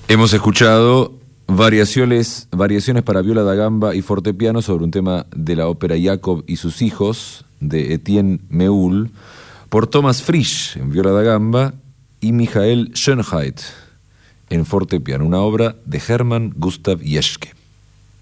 Hemos escuchado variaciones para viola da gamba y fortepiano sobre un tema de la ópera Jacob y sus hijos, de Etienne Meul, por Thomas Frisch en viola da gamba y Michael Schönheit en fortepiano, una obra de Hermann Gustav Jeschke.